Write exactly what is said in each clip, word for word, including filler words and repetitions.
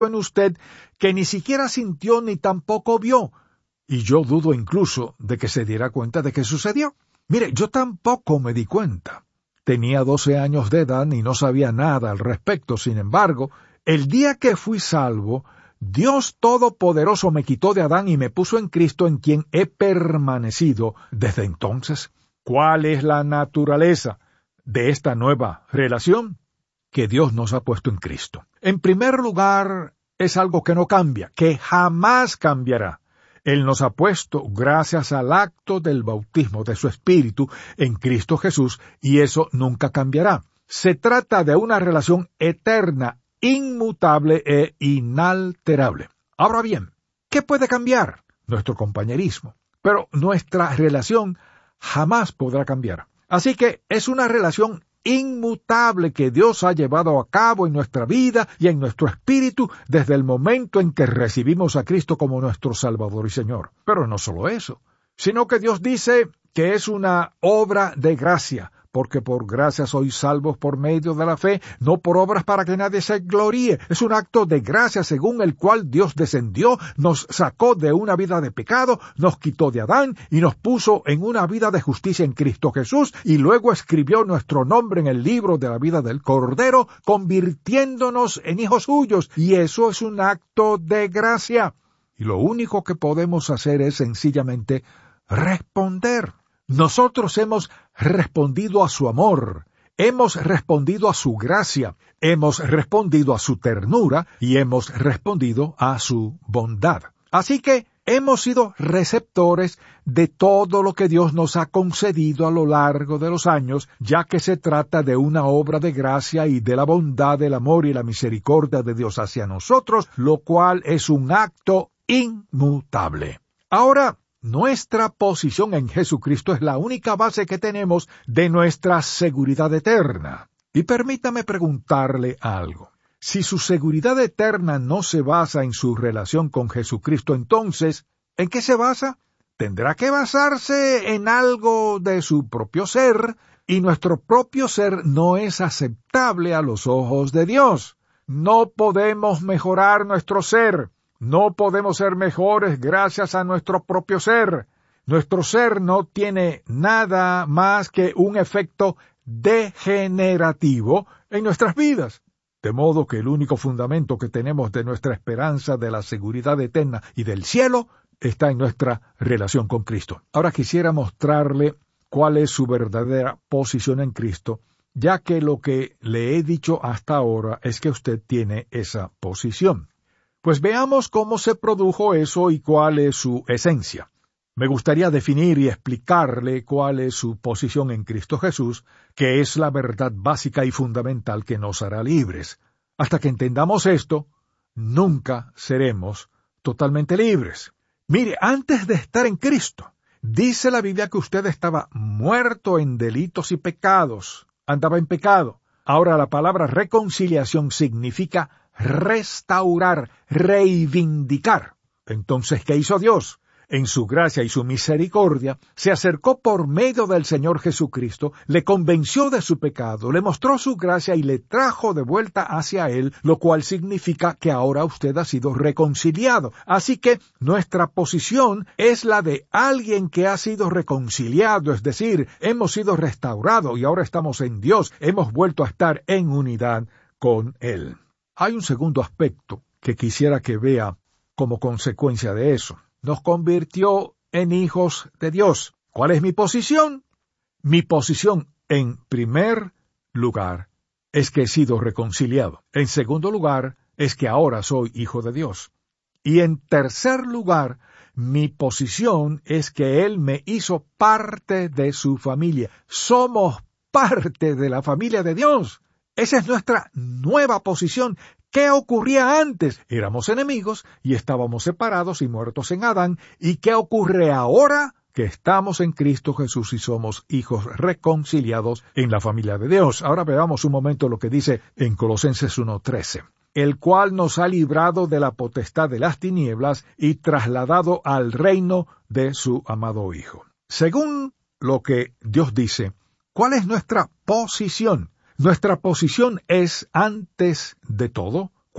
en usted que ni siquiera sintió ni tampoco vio. Y yo dudo incluso de que se diera cuenta de que sucedió. Mire, yo tampoco me di cuenta. Tenía doce años de edad y no sabía nada al respecto. Sin embargo, el día que fui salvo, Dios Todopoderoso me quitó de Adán y me puso en Cristo, en quien he permanecido desde entonces. ¿Cuál es la naturaleza de esta nueva relación? Que Dios nos ha puesto en Cristo. En primer lugar, es algo que no cambia, que jamás cambiará. Él nos ha puesto gracias al acto del bautismo de su Espíritu en Cristo Jesús, y eso nunca cambiará. Se trata de una relación eterna, inmutable e inalterable. Ahora bien, ¿qué puede cambiar? Nuestro compañerismo. Pero nuestra relación jamás podrá cambiar. Así que es una relación inmutable que Dios ha llevado a cabo en nuestra vida y en nuestro espíritu desde el momento en que recibimos a Cristo como nuestro Salvador y Señor. Pero no solo eso, sino que Dios dice que es una obra de gracia, porque por gracia sois salvos por medio de la fe, no por obras para que nadie se gloríe. Es un acto de gracia según el cual Dios descendió, nos sacó de una vida de pecado, nos quitó de Adán y nos puso en una vida de justicia en Cristo Jesús, y luego escribió nuestro nombre en el libro de la vida del Cordero, convirtiéndonos en hijos suyos, y eso es un acto de gracia. Y lo único que podemos hacer es sencillamente responder. Nosotros hemos respondido a su amor, hemos respondido a su gracia, hemos respondido a su ternura y hemos respondido a su bondad. Así que hemos sido receptores de todo lo que Dios nos ha concedido a lo largo de los años, ya que se trata de una obra de gracia y de la bondad, del amor y la misericordia de Dios hacia nosotros, lo cual es un acto inmutable. Ahora, nuestra posición en Jesucristo es la única base que tenemos de nuestra seguridad eterna. Y permítame preguntarle algo. Si su seguridad eterna no se basa en su relación con Jesucristo, entonces, ¿en qué se basa? Tendrá que basarse en algo de su propio ser, y nuestro propio ser no es aceptable a los ojos de Dios. No podemos mejorar nuestro ser. No podemos ser mejores gracias a nuestro propio ser. Nuestro ser no tiene nada más que un efecto degenerativo en nuestras vidas. De modo que el único fundamento que tenemos de nuestra esperanza, de la seguridad eterna y del cielo, está en nuestra relación con Cristo. Ahora quisiera mostrarle cuál es su verdadera posición en Cristo, ya que lo que le he dicho hasta ahora es que usted tiene esa posición. Pues veamos cómo se produjo eso y cuál es su esencia. Me gustaría definir y explicarle cuál es su posición en Cristo Jesús, que es la verdad básica y fundamental que nos hará libres. Hasta que entendamos esto, nunca seremos totalmente libres. Mire, antes de estar en Cristo, dice la Biblia que usted estaba muerto en delitos y pecados, andaba en pecado. Ahora la palabra reconciliación significa restaurar, reivindicar. Entonces, ¿qué hizo Dios? En su gracia y su misericordia, se acercó por medio del Señor Jesucristo, le convenció de su pecado, le mostró su gracia y le trajo de vuelta hacia Él, lo cual significa que ahora usted ha sido reconciliado. Así que nuestra posición es la de alguien que ha sido reconciliado, es decir, hemos sido restaurados y ahora estamos en Dios, hemos vuelto a estar en unidad con Él. Hay un segundo aspecto que quisiera que vea como consecuencia de eso. Nos convirtió en hijos de Dios. ¿Cuál es mi posición? Mi posición, en primer lugar, es que he sido reconciliado. En segundo lugar, es que ahora soy hijo de Dios. Y en tercer lugar, mi posición es que Él me hizo parte de su familia. Somos parte de la familia de Dios. Esa es nuestra nueva posición. ¿Qué ocurría antes? Éramos enemigos y estábamos separados y muertos en Adán. ¿Y qué ocurre ahora? Que estamos en Cristo Jesús y somos hijos reconciliados en la familia de Dios. Ahora veamos un momento lo que dice en Colosenses uno trece. El cual nos ha librado de la potestad de las tinieblas y trasladado al reino de su amado Hijo. Según lo que Dios dice, ¿cuál es nuestra posición? Nuestra posición es, antes de todo, ¿cuál?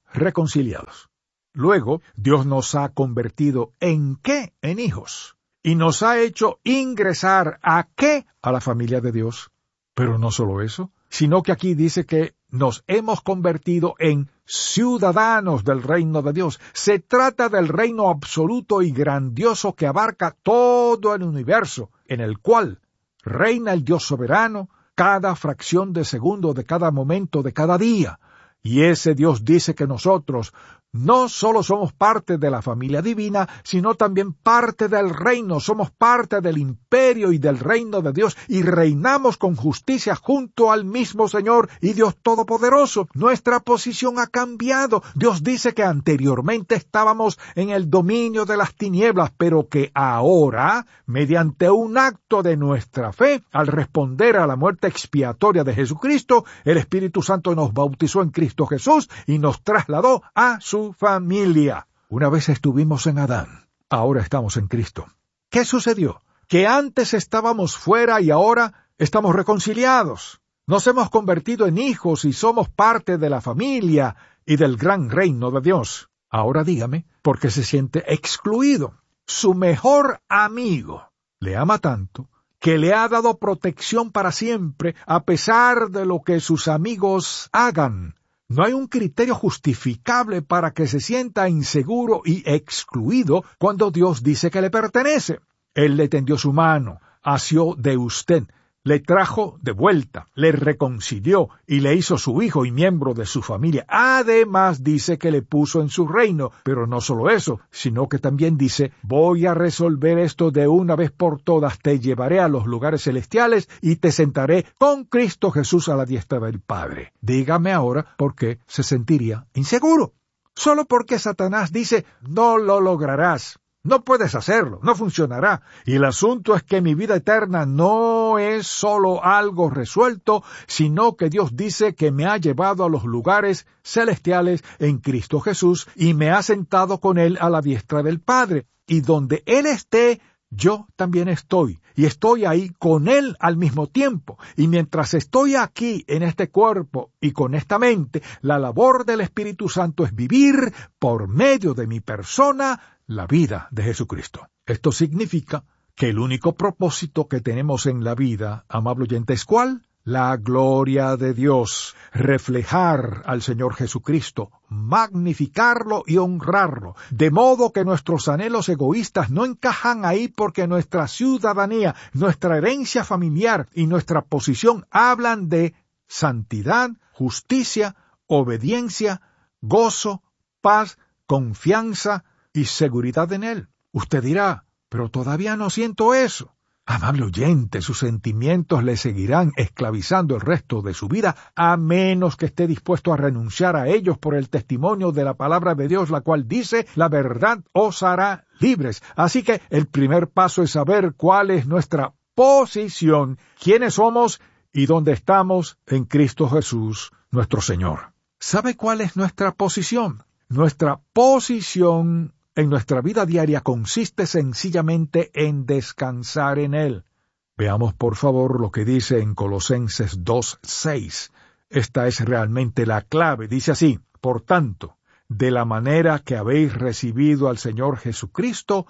reconciliados. Luego, Dios nos ha convertido ¿en qué? En hijos. Y nos ha hecho ingresar ¿a qué? A la familia de Dios. Pero no solo eso, sino que aquí dice que nos hemos convertido en ciudadanos del reino de Dios. Se trata del reino absoluto y grandioso que abarca todo el universo, en el cual reina el Dios soberano cada fracción de segundo de cada momento de cada día. Y ese Dios dice que nosotros no solo somos parte de la familia divina, sino también parte del reino, somos parte del imperio y del reino de Dios, y reinamos con justicia junto al mismo Señor y Dios Todopoderoso. Nuestra posición ha cambiado. Dios dice que anteriormente estábamos en el dominio de las tinieblas, pero que ahora, mediante un acto de nuestra fe, al responder a la muerte expiatoria de Jesucristo, el Espíritu Santo nos bautizó en Cristo Jesús y nos trasladó a su familia. Una vez estuvimos en Adán, ahora estamos en Cristo. ¿Qué sucedió? Que antes estábamos fuera y ahora estamos reconciliados. Nos hemos convertido en hijos y somos parte de la familia y del gran reino de Dios. Ahora dígame, ¿por qué se siente excluido? Su mejor amigo le ama tanto que le ha dado protección para siempre a pesar de lo que sus amigos hagan. No hay un criterio justificable para que se sienta inseguro y excluido cuando Dios dice que le pertenece. Él le tendió su mano, asió de usted, le trajo de vuelta, le reconcilió y le hizo su hijo y miembro de su familia. Además dice que le puso en su reino, pero no solo eso, sino que también dice, voy a resolver esto de una vez por todas, te llevaré a los lugares celestiales y te sentaré con Cristo Jesús a la diestra del Padre. Dígame ahora por qué se sentiría inseguro. Solo porque Satanás dice, no lo lograrás. No puedes hacerlo, no funcionará. Y el asunto es que mi vida eterna no es solo algo resuelto, sino que Dios dice que me ha llevado a los lugares celestiales en Cristo Jesús y me ha sentado con Él a la diestra del Padre. Y donde Él esté, yo también estoy. Y estoy ahí con Él al mismo tiempo. Y mientras estoy aquí en este cuerpo y con esta mente, la labor del Espíritu Santo es vivir por medio de mi persona la vida de Jesucristo. Esto significa que el único propósito que tenemos en la vida, amable oyente, ¿es cuál? La gloria de Dios, reflejar al Señor Jesucristo, magnificarlo y honrarlo, de modo que nuestros anhelos egoístas no encajan ahí porque nuestra ciudadanía, nuestra herencia familiar y nuestra posición hablan de santidad, justicia, obediencia, gozo, paz, confianza y seguridad en Él. Usted dirá, pero todavía no siento eso. Amable oyente, sus sentimientos le seguirán esclavizando el resto de su vida, a menos que esté dispuesto a renunciar a ellos por el testimonio de la palabra de Dios, la cual dice, la verdad os hará libres. Así que el primer paso es saber cuál es nuestra posición, quiénes somos y dónde estamos en Cristo Jesús, nuestro Señor. ¿Sabe cuál es nuestra posición? Nuestra posición en nuestra vida diaria consiste sencillamente en descansar en Él. Veamos por favor lo que dice en Colosenses dos seis. Esta es realmente la clave. Dice así, por tanto, de la manera que habéis recibido al Señor Jesucristo,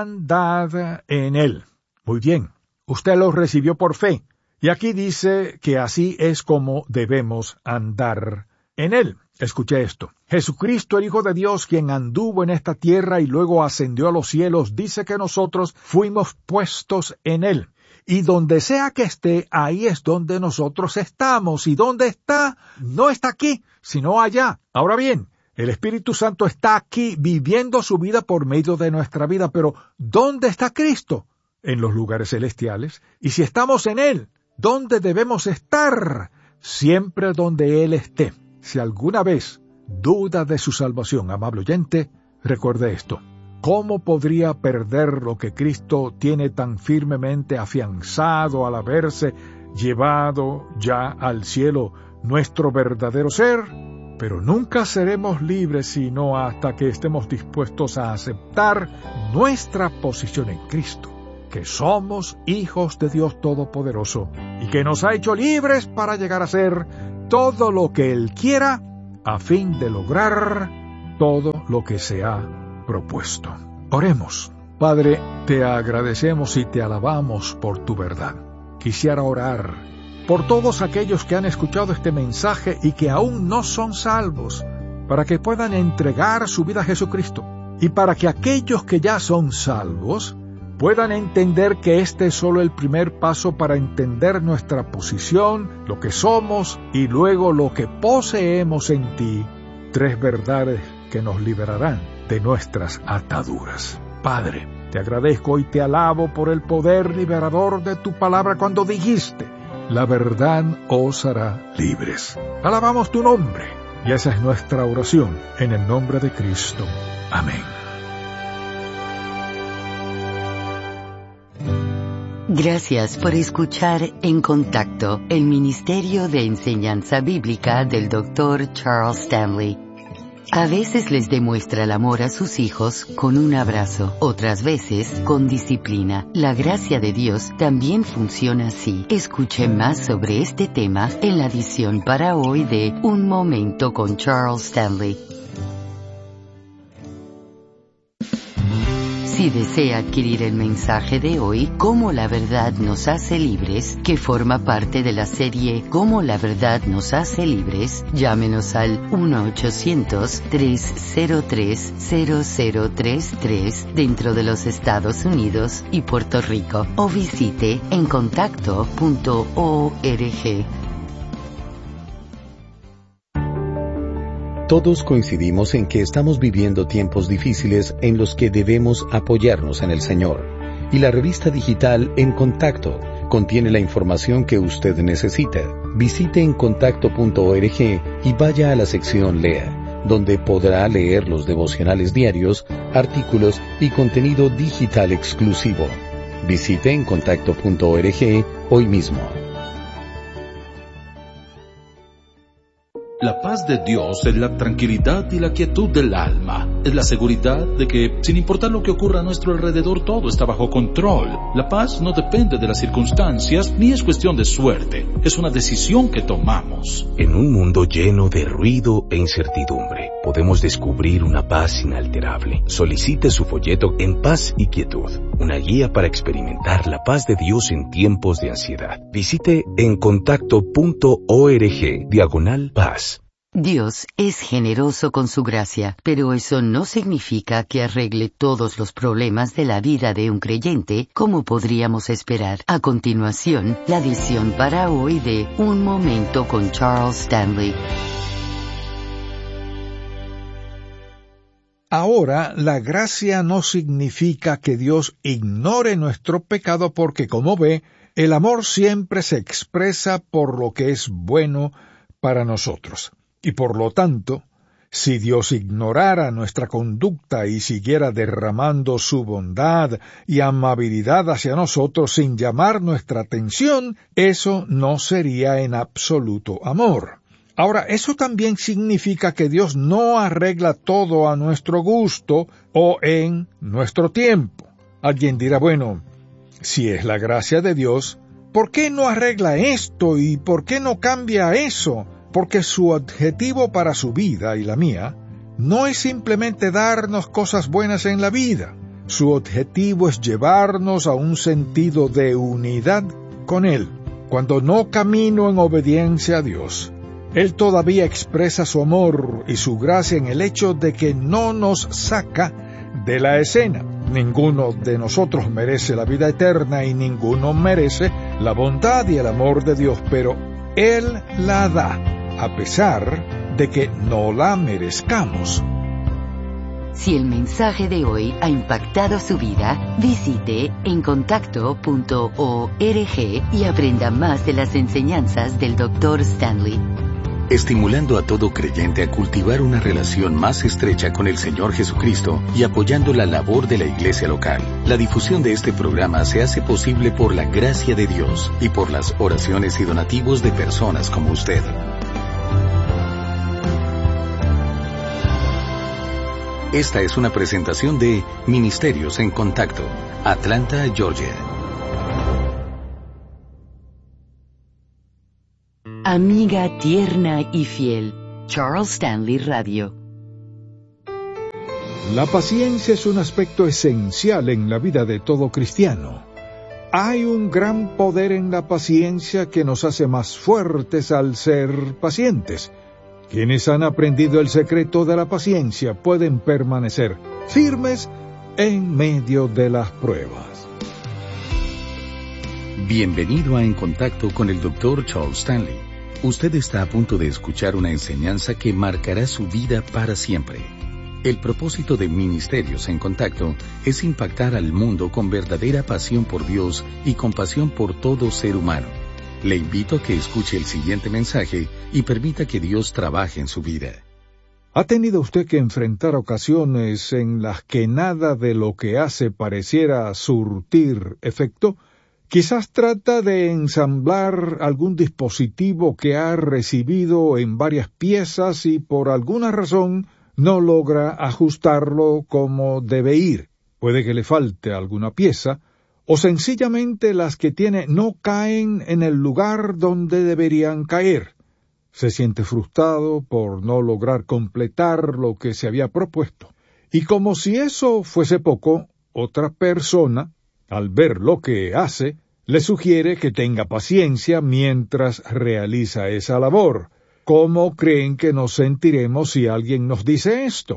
andad en Él. Muy bien, usted lo recibió por fe. Y aquí dice que así es como debemos andar en Él. Escuche esto. Jesucristo, el Hijo de Dios, quien anduvo en esta tierra y luego ascendió a los cielos, dice que nosotros fuimos puestos en Él. Y donde sea que esté, ahí es donde nosotros estamos. ¿Y dónde está? No está aquí, sino allá. Ahora bien, el Espíritu Santo está aquí viviendo su vida por medio de nuestra vida. Pero, ¿dónde está Cristo? En los lugares celestiales. Y si estamos en Él, ¿dónde debemos estar? Siempre donde Él esté. Si alguna vez duda de su salvación, amable oyente, recuerde esto. ¿Cómo podría perder lo que Cristo tiene tan firmemente afianzado al haberse llevado ya al cielo nuestro verdadero ser? Pero nunca seremos libres sino hasta que estemos dispuestos a aceptar nuestra posición en Cristo, que somos hijos de Dios Todopoderoso y que nos ha hecho libres para llegar a ser todo lo que Él quiera a fin de lograr todo lo que se ha propuesto. Oremos. Padre, te agradecemos y te alabamos por tu verdad. Quisiera orar por todos aquellos que han escuchado este mensaje y que aún no son salvos, para que puedan entregar su vida a Jesucristo, y para que aquellos que ya son salvos puedan entender que este es solo el primer paso para entender nuestra posición, lo que somos y luego lo que poseemos en ti, tres verdades que nos liberarán de nuestras ataduras. Padre, te agradezco y te alabo por el poder liberador de tu palabra cuando dijiste, la verdad os hará libres. Alabamos tu nombre y esa es nuestra oración en el nombre de Cristo. Amén. Gracias por escuchar En Contacto, el Ministerio de Enseñanza Bíblica del doctor Charles Stanley. A veces les demuestra el amor a sus hijos con un abrazo, otras veces con disciplina. La gracia de Dios también funciona así. Escuche más sobre este tema en la edición para hoy de Un Momento con Charles Stanley. Si desea adquirir el mensaje de hoy, Cómo la verdad nos hace libres, que forma parte de la serie Cómo la verdad nos hace libres, llámenos al uno ochocientos, tres cero tres, cero cero tres tres dentro de los Estados Unidos y Puerto Rico, o visite en contacto punto org. Todos coincidimos en que estamos viviendo tiempos difíciles en los que debemos apoyarnos en el Señor. Y la revista digital En Contacto contiene la información que usted necesita. Visite en contacto punto org y vaya a la sección Lea, donde podrá leer los devocionales diarios, artículos y contenido digital exclusivo. Visite en contacto punto org hoy mismo. La paz de Dios es la tranquilidad y la quietud del alma. Es la seguridad de que, sin importar lo que ocurra a nuestro alrededor, todo está bajo control. La paz no depende de las circunstancias, ni es cuestión de suerte. Es una decisión que tomamos. En un mundo lleno de ruido e incertidumbre, podemos descubrir una paz inalterable. Solicite su folleto En Paz y Quietud, una guía para experimentar la paz de Dios en tiempos de ansiedad. Visite en contacto punto org, diagonal paz. Dios es generoso con su gracia, pero eso no significa que arregle todos los problemas de la vida de un creyente, como podríamos esperar. A continuación, la edición para hoy de Un Momento con Charles Stanley. Ahora, la gracia no significa que Dios ignore nuestro pecado porque, como ve, el amor siempre se expresa por lo que es bueno para nosotros. Y por lo tanto, si Dios ignorara nuestra conducta y siguiera derramando su bondad y amabilidad hacia nosotros sin llamar nuestra atención, eso no sería en absoluto amor. Ahora, eso también significa que Dios no arregla todo a nuestro gusto o en nuestro tiempo. Alguien dirá, bueno, si es la gracia de Dios, ¿por qué no arregla esto y por qué no cambia eso? Porque su objetivo para su vida y la mía no es simplemente darnos cosas buenas en la vida. Su objetivo es llevarnos a un sentido de unidad con Él. Cuando no camino en obediencia a Dios, Él todavía expresa su amor y su gracia en el hecho de que no nos saca de la escena. Ninguno de nosotros merece la vida eterna y ninguno merece la bondad y el amor de Dios, pero Él la da, a pesar de que no la merezcamos. Si el mensaje de hoy ha impactado su vida, visite en contacto punto org y aprenda más de las enseñanzas del doctor Stanley. Estimulando a todo creyente a cultivar una relación más estrecha con el Señor Jesucristo y apoyando la labor de la iglesia local. La difusión de este programa se hace posible por la gracia de Dios y por las oraciones y donativos de personas como usted. Esta es una presentación de Ministerios en Contacto, Atlanta, Georgia. Amiga tierna y fiel, Charles Stanley Radio. La paciencia es un aspecto esencial en la vida de todo cristiano. Hay un gran poder en la paciencia que nos hace más fuertes al ser pacientes. Quienes han aprendido el secreto de la paciencia pueden permanecer firmes en medio de las pruebas. Bienvenido a En Contacto con el doctor Charles Stanley. Usted está a punto de escuchar una enseñanza que marcará su vida para siempre. El propósito de Ministerios en Contacto es impactar al mundo con verdadera pasión por Dios y compasión por todo ser humano. Le invito a que escuche el siguiente mensaje y permita que Dios trabaje en su vida. ¿Ha tenido usted que enfrentar ocasiones en las que nada de lo que hace pareciera surtir efecto? Quizás trata de ensamblar algún dispositivo que ha recibido en varias piezas y por alguna razón no logra ajustarlo como debe ir. Puede que le falte alguna pieza, o sencillamente las que tiene no caen en el lugar donde deberían caer. Se siente frustrado por no lograr completar lo que se había propuesto. Y como si eso fuese poco, otra persona, al ver lo que hace, le sugiere que tenga paciencia mientras realiza esa labor. ¿Cómo creen que nos sentiremos si alguien nos dice esto?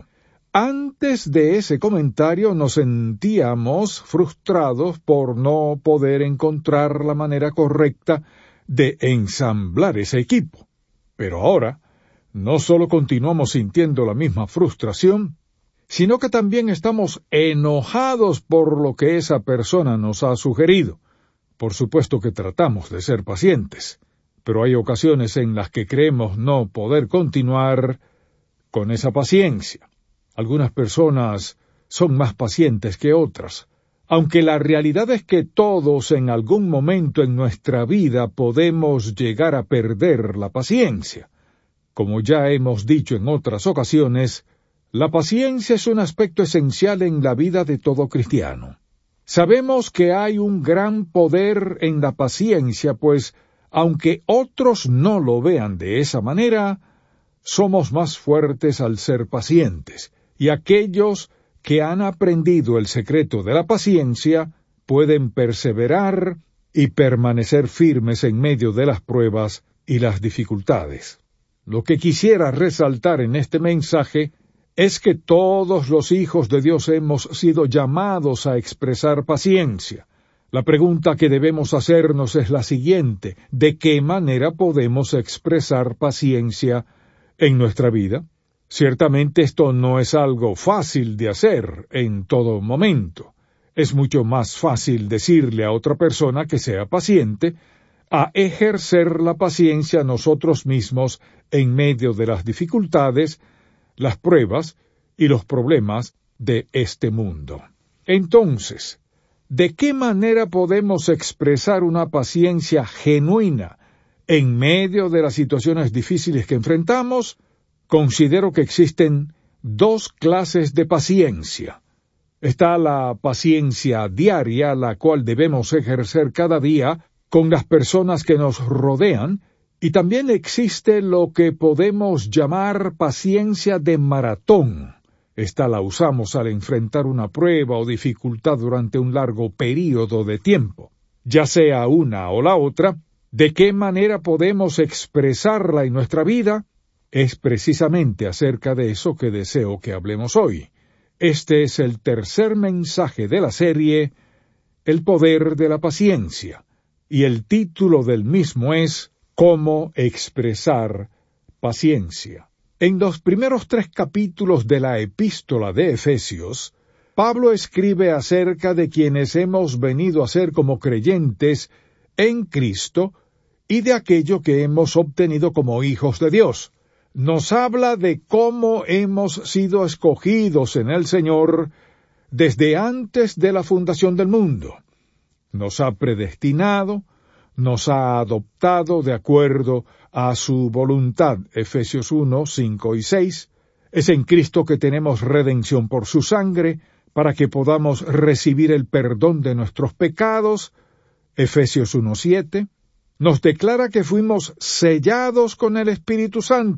Antes de ese comentario nos sentíamos frustrados por no poder encontrar la manera correcta de ensamblar ese equipo. Pero ahora, no solo continuamos sintiendo la misma frustración, sino que también estamos enojados por lo que esa persona nos ha sugerido. Por supuesto que tratamos de ser pacientes, pero hay ocasiones en las que creemos no poder continuar con esa paciencia. Algunas personas son más pacientes que otras, aunque la realidad es que todos en algún momento en nuestra vida podemos llegar a perder la paciencia. Como ya hemos dicho en otras ocasiones, la paciencia es un aspecto esencial en la vida de todo cristiano. Sabemos que hay un gran poder en la paciencia, pues, aunque otros no lo vean de esa manera, somos más fuertes al ser pacientes, y aquellos que han aprendido el secreto de la paciencia pueden perseverar y permanecer firmes en medio de las pruebas y las dificultades. Lo que quisiera resaltar en este mensaje es que todos los hijos de Dios hemos sido llamados a expresar paciencia. La pregunta que debemos hacernos es la siguiente: ¿de qué manera podemos expresar paciencia en nuestra vida? Ciertamente esto no es algo fácil de hacer en todo momento. Es mucho más fácil decirle a otra persona que sea paciente a ejercer la paciencia nosotros mismos en medio de las dificultades, las pruebas y los problemas de este mundo. Entonces, ¿de qué manera podemos expresar una paciencia genuina en medio de las situaciones difíciles que enfrentamos? Considero que existen dos clases de paciencia. Está la paciencia diaria, la cual debemos ejercer cada día con las personas que nos rodean, y también existe lo que podemos llamar paciencia de maratón. Esta la usamos al enfrentar una prueba o dificultad durante un largo período de tiempo. Ya sea una o la otra, ¿de qué manera podemos expresarla en nuestra vida? Es precisamente acerca de eso que deseo que hablemos hoy. Este es el tercer mensaje de la serie, El poder de la paciencia, y el título del mismo es ¿Cómo expresar paciencia? En los primeros tres capítulos de la epístola de Efesios, Pablo escribe acerca de quienes hemos venido a ser como creyentes en Cristo y de aquello que hemos obtenido como hijos de Dios. Nos habla de cómo hemos sido escogidos en el Señor desde antes de la fundación del mundo. Nos ha predestinado, nos ha adoptado de acuerdo a su voluntad. Efesios uno, cinco y seis. Es en Cristo que tenemos redención por su sangre, para que podamos recibir el perdón de nuestros pecados. Efesios uno, siete. Nos declara que fuimos sellados con el Espíritu Santo.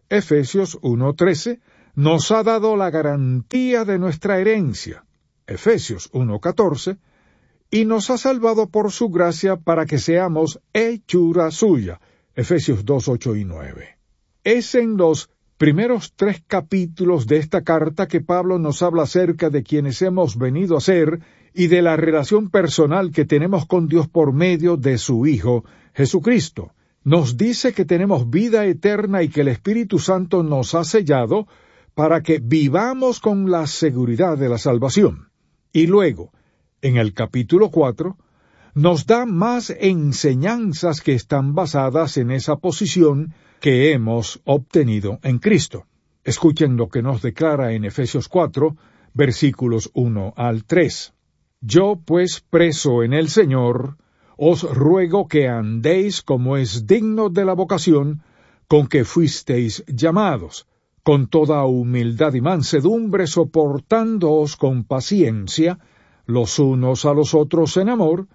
Efesios uno trece, nos ha dado la garantía de nuestra herencia, Efesios uno catorce, y nos ha salvado por su gracia para que seamos hechura suya, Efesios dos ocho y nueve. Es en los primeros tres capítulos de esta carta que Pablo nos habla acerca de quienes hemos venido a ser y de la relación personal que tenemos con Dios por medio de su Hijo, Jesucristo. Nos dice que tenemos vida eterna y que el Espíritu Santo nos ha sellado para que vivamos con la seguridad de la salvación. Y luego, en el capítulo cuatro, nos da más enseñanzas que están basadas en esa posición que hemos obtenido en Cristo. Escuchen lo que nos declara en Efesios cuatro, versículos uno al tres. Yo, pues, preso en el Señor, os ruego que andéis como es digno de la vocación con que fuisteis llamados, con toda humildad y mansedumbre, soportándoos con paciencia, los unos a los otros en amor,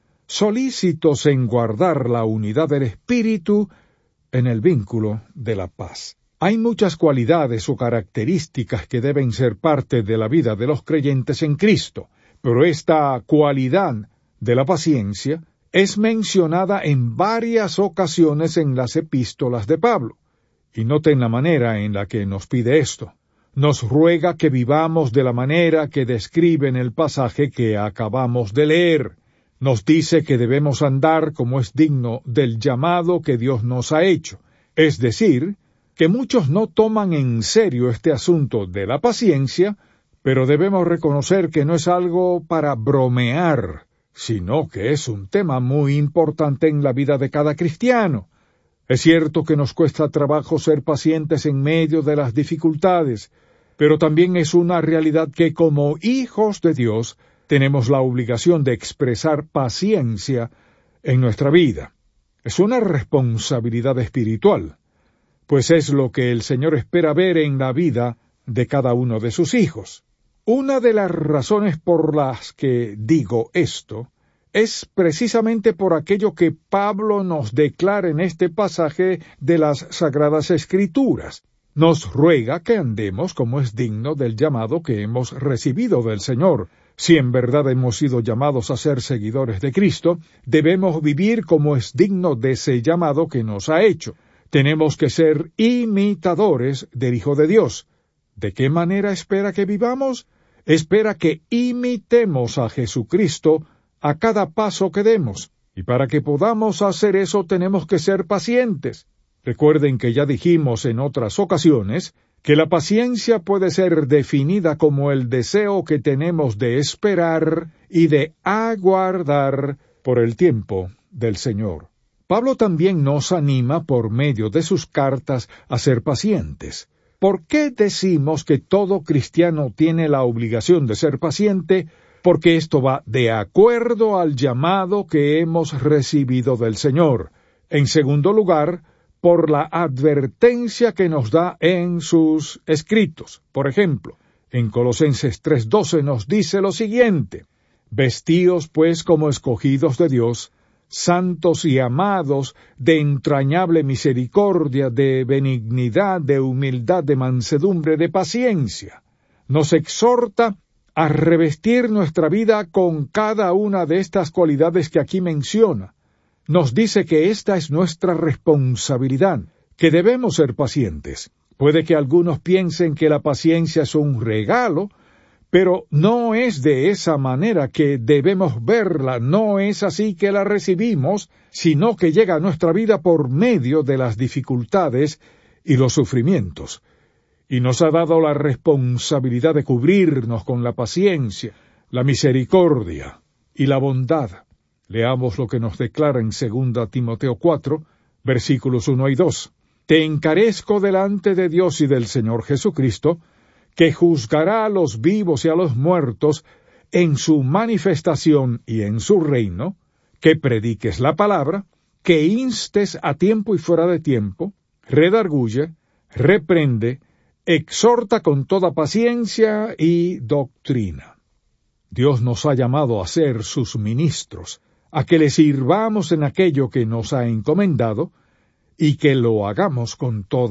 solícitos en guardar la unidad del Espíritu en el vínculo de la paz. Hay muchas cualidades o características que deben ser parte de la vida de los creyentes en Cristo, pero esta cualidad de la paciencia es mencionada en varias ocasiones en las epístolas de Pablo. Y noten la manera en la que nos pide esto. Nos ruega que vivamos de la manera que describe en el pasaje que acabamos de leer. Nos dice que debemos andar como es digno del llamado que Dios nos ha hecho. Es decir, que muchos no toman en serio este asunto de la paciencia, pero debemos reconocer que no es algo para bromear, sino que es un tema muy importante en la vida de cada cristiano. Es cierto que nos cuesta trabajo ser pacientes en medio de las dificultades, pero también es una realidad que como hijos de Dios tenemos la obligación de expresar paciencia en nuestra vida. Es una responsabilidad espiritual, pues es lo que el Señor espera ver en la vida de cada uno de sus hijos. Una de las razones por las que digo esto es precisamente por aquello que Pablo nos declara en este pasaje de las Sagradas Escrituras. Nos ruega que andemos como es digno del llamado que hemos recibido del Señor. Si en verdad hemos sido llamados a ser seguidores de Cristo, debemos vivir como es digno de ese llamado que nos ha hecho. Tenemos que ser imitadores del Hijo de Dios. ¿De qué manera espera que vivamos? Espera que imitemos a Jesucristo a cada paso que demos. Y para que podamos hacer eso tenemos que ser pacientes. Recuerden que ya dijimos en otras ocasiones que la paciencia puede ser definida como el deseo que tenemos de esperar y de aguardar por el tiempo del Señor. Pablo también nos anima por medio de sus cartas a ser pacientes. ¿Por qué decimos que todo cristiano tiene la obligación de ser paciente? Porque esto va de acuerdo al llamado que hemos recibido del Señor. En segundo lugar, por la advertencia que nos da en sus escritos. Por ejemplo, en Colosenses tres doce nos dice lo siguiente: Vestíos pues como escogidos de Dios, santos y amados, de entrañable misericordia, de benignidad, de humildad, de mansedumbre, de paciencia. Nos exhorta a revestir nuestra vida con cada una de estas cualidades que aquí menciona. Nos dice que esta es nuestra responsabilidad, que debemos ser pacientes. Puede que algunos piensen que la paciencia es un regalo, pero no es de esa manera que debemos verla, no es así que la recibimos, sino que llega a nuestra vida por medio de las dificultades y los sufrimientos. Y nos ha dado la responsabilidad de cubrirnos con la paciencia, la misericordia y la bondad. Leamos lo que nos declara en segunda Timoteo cuatro, versículos uno y dos. Te encarezco delante de Dios y del Señor Jesucristo, que juzgará a los vivos y a los muertos en su manifestación y en su reino, que prediques la palabra, que instes a tiempo y fuera de tiempo, redarguye, reprende, exhorta con toda paciencia y doctrina. Dios nos ha llamado a ser sus ministros, a que le sirvamos en aquello que nos ha encomendado, y que lo hagamos con toda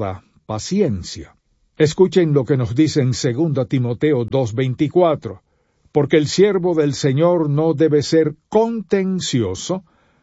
paciencia. Escuchen lo que nos dice en segunda Timoteo dos veinticuatro, porque el siervo del Señor no debe ser contencioso,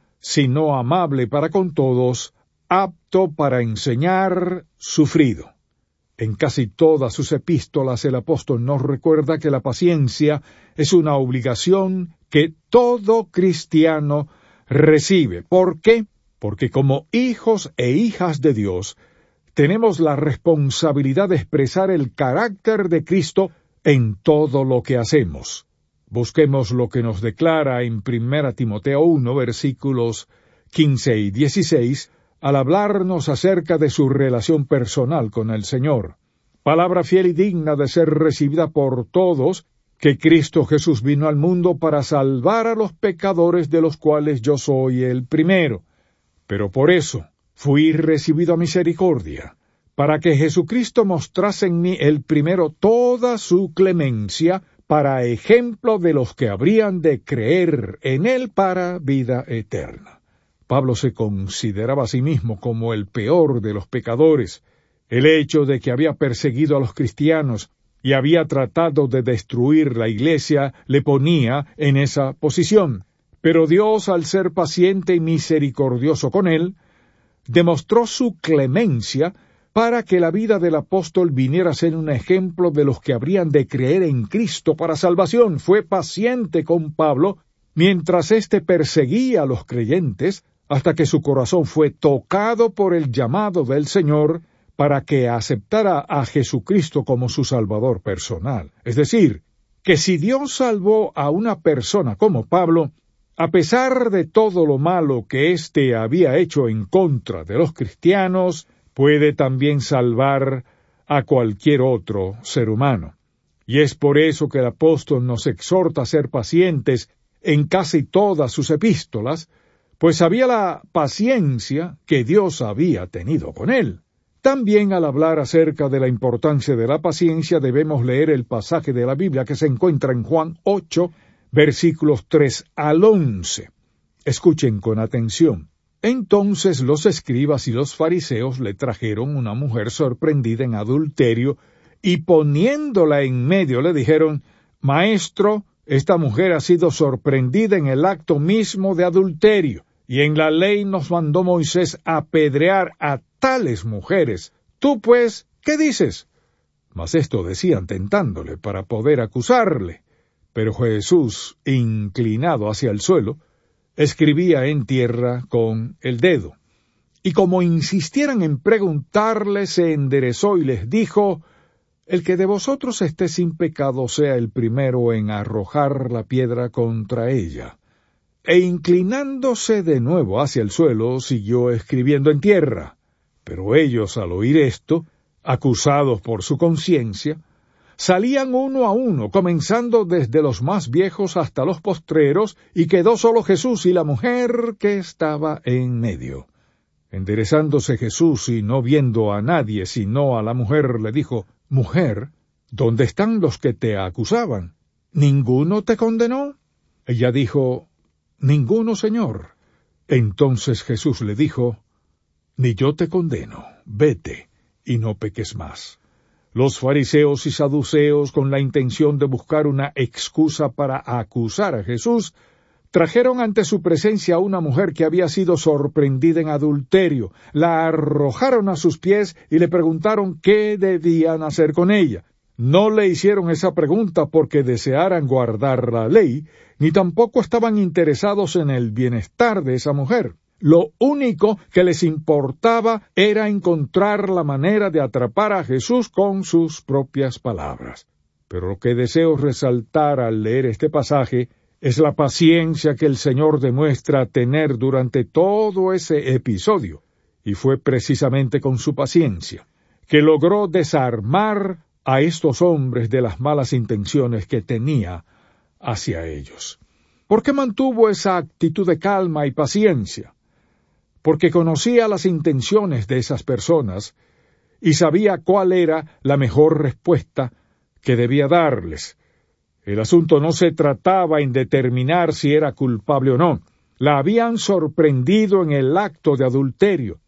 sino amable para con todos, apto para enseñar, sufrido. En casi todas sus epístolas el apóstol nos recuerda que la paciencia es una obligación que todo cristiano recibe. ¿Por qué? Porque como hijos e hijas de Dios, tenemos la responsabilidad de expresar el carácter de Cristo en todo lo que hacemos. Busquemos lo que nos declara en primera Timoteo uno, versículos quince y dieciséis, al hablarnos acerca de su relación personal con el Señor. Palabra fiel y digna de ser recibida por todos, que Cristo Jesús vino al mundo para salvar a los pecadores, de los cuales yo soy el primero. Pero por eso fui recibido a misericordia, para que Jesucristo mostrase en mí el primero toda su clemencia, para ejemplo de los que habrían de creer en él para vida eterna. Pablo se consideraba a sí mismo como el peor de los pecadores. El hecho de que había perseguido a los cristianos y había tratado de destruir la iglesia le ponía en esa posición. Pero Dios, al ser paciente y misericordioso con él, demostró su clemencia para que la vida del apóstol viniera a ser un ejemplo de los que habrían de creer en Cristo para salvación. Fue paciente con Pablo mientras éste perseguía a los creyentes, hasta que su corazón fue tocado por el llamado del Señor para que aceptara a Jesucristo como su Salvador personal. Es decir, que si Dios salvó a una persona como Pablo, a pesar de todo lo malo que éste había hecho en contra de los cristianos, puede también salvar a cualquier otro ser humano. Y es por eso que el apóstol nos exhorta a ser pacientes en casi todas sus epístolas, pues sabía la paciencia que Dios había tenido con él. También al hablar acerca de la importancia de la paciencia debemos leer el pasaje de la Biblia que se encuentra en Juan ocho, versículos tres al once. Escuchen con atención. Entonces los escribas y los fariseos le trajeron una mujer sorprendida en adulterio, y poniéndola en medio le dijeron: Maestro, esta mujer ha sido sorprendida en el acto mismo de adulterio, y en la ley nos mandó Moisés apedrear a tales mujeres. Tú, pues, ¿qué dices? Mas esto decían tentándole para poder acusarle. Pero Jesús, inclinado hacia el suelo, escribía en tierra con el dedo. Y como insistieran en preguntarle, se enderezó y les dijo: El que de vosotros esté sin pecado sea el primero en arrojar la piedra contra ella. E inclinándose de nuevo hacia el suelo, siguió escribiendo en tierra. Pero ellos, al oír esto, acusados por su conciencia, salían uno a uno, comenzando desde los más viejos hasta los postreros, y quedó solo Jesús y la mujer que estaba en medio. Enderezándose Jesús y no viendo a nadie sino a la mujer, le dijo: Mujer, ¿dónde están los que te acusaban? ¿Ninguno te condenó? Ella dijo: Ninguno, Señor. Entonces Jesús le dijo: Ni yo te condeno, vete, y no peques más. Los fariseos y saduceos, con la intención de buscar una excusa para acusar a Jesús, trajeron ante su presencia a una mujer que había sido sorprendida en adulterio, la arrojaron a sus pies y le preguntaron qué debían hacer con ella. No le hicieron esa pregunta porque desearan guardar la ley, ni tampoco estaban interesados en el bienestar de esa mujer. Lo único que les importaba era encontrar la manera de atrapar a Jesús con sus propias palabras. Pero lo que deseo resaltar al leer este pasaje es la paciencia que el Señor demuestra tener durante todo ese episodio, y fue precisamente con su paciencia que logró desarmar a estos hombres de las malas intenciones que tenía hacia ellos. ¿Por qué mantuvo esa actitud de calma y paciencia? Porque conocía las intenciones de esas personas y sabía cuál era la mejor respuesta que debía darles. El asunto no se trataba en determinar si era culpable o no. La habían sorprendido en el acto de adulterio,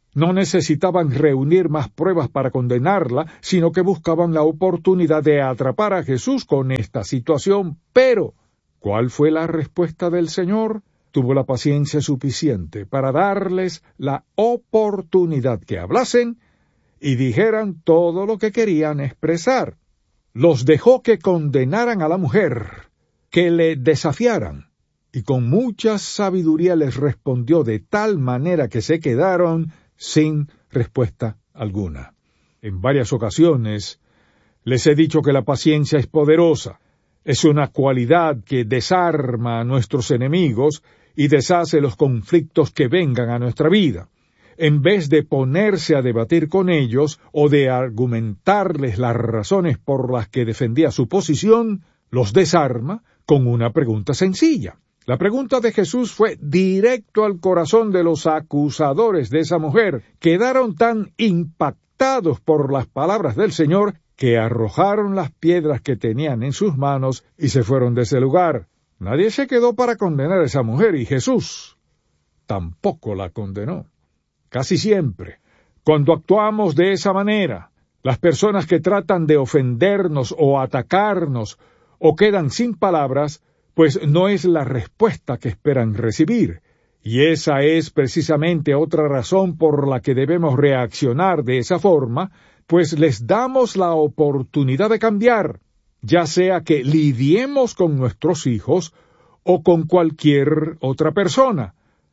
No necesitaban reunir más pruebas para condenarla, sino que buscaban la oportunidad de atrapar a Jesús con esta situación. Pero, ¿cuál fue la respuesta del Señor? Tuvo la paciencia suficiente para darles la oportunidad que hablasen y dijeran todo lo que querían expresar. Los dejó que condenaran a la mujer, que le desafiaran, y con mucha sabiduría les respondió de tal manera que se quedaron sin respuesta alguna. En varias ocasiones les he dicho que la paciencia es poderosa. Es una cualidad que desarma a nuestros enemigos y deshace los conflictos que vengan a nuestra vida. En vez de ponerse a debatir con ellos o de argumentarles las razones por las que defendía su posición, los desarma con una pregunta sencilla. La pregunta de Jesús fue directo al corazón de los acusadores de esa mujer. Quedaron tan impactados por las palabras del Señor que arrojaron las piedras que tenían en sus manos y se fueron de ese lugar. Nadie se quedó para condenar a esa mujer y Jesús tampoco la condenó. Casi siempre, cuando actuamos de esa manera, las personas que tratan de ofendernos o atacarnos o quedan sin palabras, pues no es la respuesta que esperan recibir. Y esa es precisamente otra razón por la que debemos reaccionar de esa forma, pues les damos la oportunidad de cambiar, ya sea que lidiemos con nuestros hijos o con cualquier otra persona.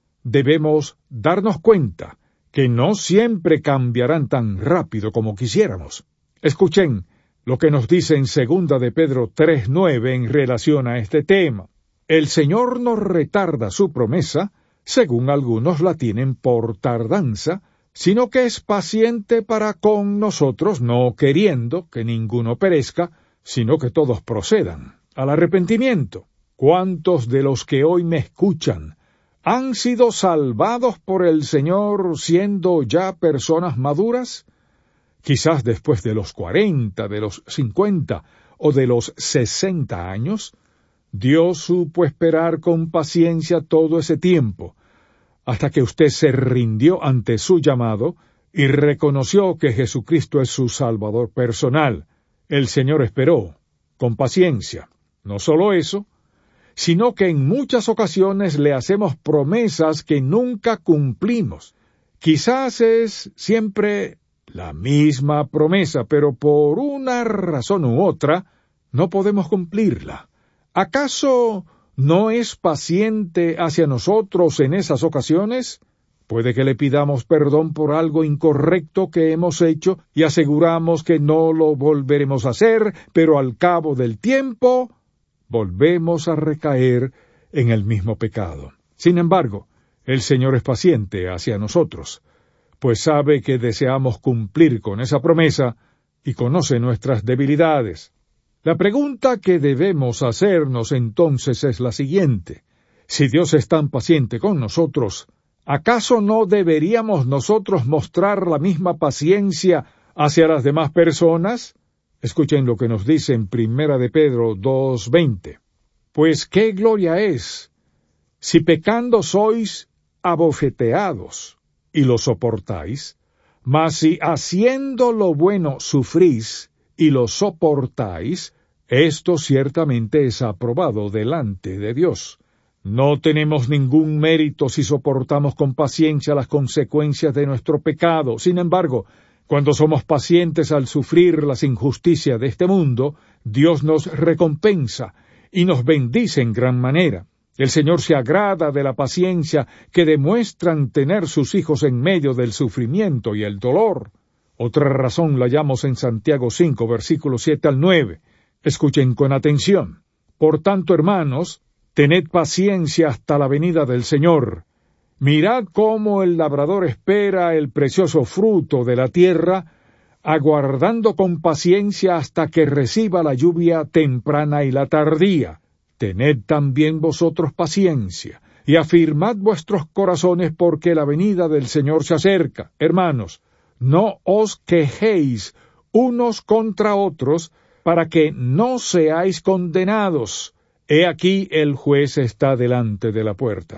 Debemos darnos cuenta que no siempre cambiarán tan rápido como quisiéramos. Escuchen lo que nos dice en segunda de Pedro tres nueve en relación a este tema. El Señor no retarda su promesa, según algunos la tienen por tardanza, sino que es paciente para con nosotros, no queriendo que ninguno perezca, sino que todos procedan al arrepentimiento. ¿Cuántos de los que hoy me escuchan han sido salvados por el Señor siendo ya personas maduras? Quizás después de los cuarenta, de los cincuenta o de los sesenta años, Dios supo esperar con paciencia todo ese tiempo, hasta que usted se rindió ante su llamado y reconoció que Jesucristo es su Salvador personal. El Señor esperó con paciencia. No solo eso, sino que en muchas ocasiones le hacemos promesas que nunca cumplimos. Quizás es siempre la misma promesa, pero por una razón u otra no podemos cumplirla. ¿Acaso no es paciente hacia nosotros en esas ocasiones? Puede que le pidamos perdón por algo incorrecto que hemos hecho y aseguramos que no lo volveremos a hacer, pero al cabo del tiempo volvemos a recaer en el mismo pecado. Sin embargo, el Señor es paciente hacia nosotros, pues sabe que deseamos cumplir con esa promesa y conoce nuestras debilidades. La pregunta que debemos hacernos entonces es la siguiente: si Dios es tan paciente con nosotros, ¿acaso no deberíamos nosotros mostrar la misma paciencia hacia las demás personas? Escuchen lo que nos dice en Primera de Pedro dos veinte. Pues qué gloria es, si pecando sois abofeteados, y lo soportáis, mas si haciendo lo bueno sufrís, y lo soportáis, esto ciertamente es aprobado delante de Dios. No tenemos ningún mérito si soportamos con paciencia las consecuencias de nuestro pecado. Sin embargo, cuando somos pacientes al sufrir las injusticias de este mundo, Dios nos recompensa y nos bendice en gran manera. El Señor se agrada de la paciencia que demuestran tener sus hijos en medio del sufrimiento y el dolor. Otra razón la hallamos en Santiago cinco, versículos siete al nueve. Escuchen con atención. Por tanto, hermanos, tened paciencia hasta la venida del Señor. Mirad cómo el labrador espera el precioso fruto de la tierra, aguardando con paciencia hasta que reciba la lluvia temprana y la tardía. Tened también vosotros paciencia, y afirmad vuestros corazones, porque la venida del Señor se acerca. Hermanos, no os quejéis unos contra otros, para que no seáis condenados. He aquí el juez está delante de la puerta.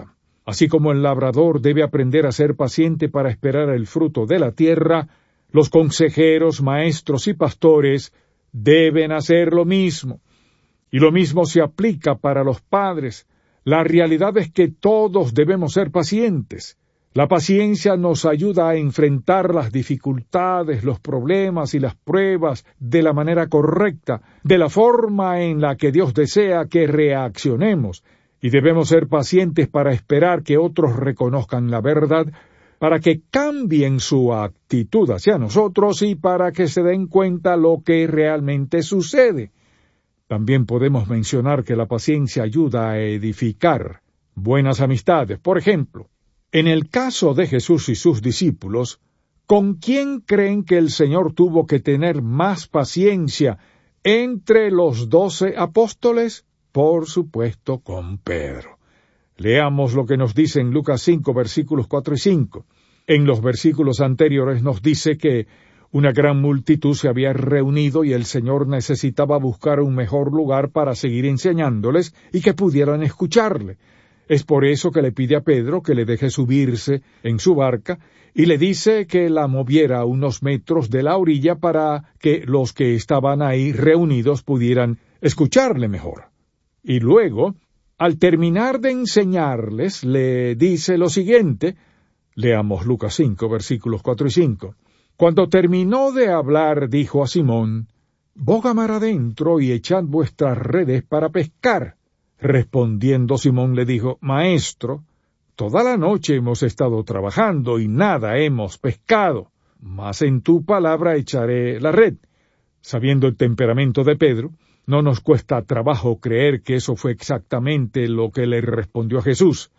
Así como el labrador debe aprender a ser paciente para esperar el fruto de la tierra, los consejeros, maestros y pastores deben hacer lo mismo. Y lo mismo se aplica para los padres. La realidad es que todos debemos ser pacientes. La paciencia nos ayuda a enfrentar las dificultades, los problemas y las pruebas de la manera correcta, de la forma en la que Dios desea que reaccionemos. Y debemos ser pacientes para esperar que otros reconozcan la verdad, para que cambien su actitud hacia nosotros y para que se den cuenta lo que realmente sucede. También podemos mencionar que la paciencia ayuda a edificar buenas amistades. Por ejemplo, en el caso de Jesús y sus discípulos, ¿con quién creen que el Señor tuvo que tener más paciencia entre los doce apóstoles? Por supuesto, con Pedro. Leamos lo que nos dice en Lucas cinco, versículos cuatro y cinco. En los versículos anteriores nos dice que una gran multitud se había reunido y el Señor necesitaba buscar un mejor lugar para seguir enseñándoles y que pudieran escucharle. Es por eso que le pide a Pedro que le deje subirse en su barca y le dice que la moviera a unos metros de la orilla para que los que estaban ahí reunidos pudieran escucharle mejor. Y luego, al terminar de enseñarles, le dice lo siguiente. Leamos Lucas cinco, versículos cuatro y cinco. Cuando terminó de hablar, dijo a Simón, «Boga mar adentro y echad vuestras redes para pescar». Respondiendo Simón le dijo, «Maestro, toda la noche hemos estado trabajando y nada hemos pescado, mas en tu palabra echaré la red». Sabiendo el temperamento de Pedro, no nos cuesta trabajo creer que eso fue exactamente lo que le respondió a Jesús.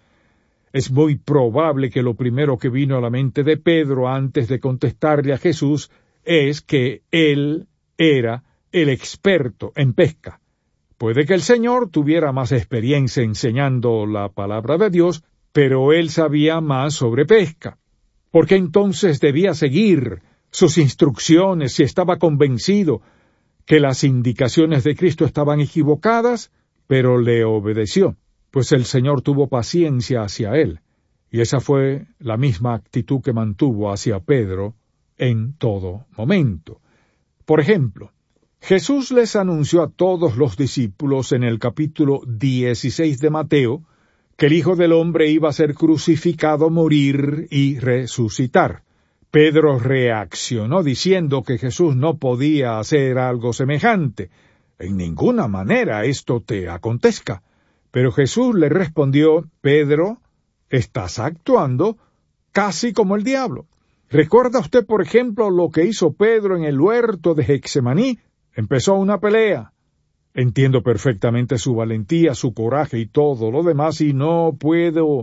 Es muy probable que lo primero que vino a la mente de Pedro antes de contestarle a Jesús es que él era el experto en pesca. Puede que el Señor tuviera más experiencia enseñando la palabra de Dios, pero él sabía más sobre pesca. ¿Por qué entonces debía seguir sus instrucciones si estaba convencido que las indicaciones de Cristo estaban equivocadas? Pero le obedeció, pues el Señor tuvo paciencia hacia él, y esa fue la misma actitud que mantuvo hacia Pedro en todo momento. Por ejemplo, Jesús les anunció a todos los discípulos en el capítulo dieciséis de Mateo que el Hijo del Hombre iba a ser crucificado, morir y resucitar. Pedro reaccionó diciendo que Jesús no podía hacer algo semejante. «En ninguna manera esto te acontezca». Pero Jesús le respondió, «Pedro, estás actuando casi como el diablo. ¿Recuerda usted, por ejemplo, lo que hizo Pedro en el huerto de Getsemaní? Empezó una pelea. Entiendo perfectamente su valentía, su coraje y todo lo demás, y no puedo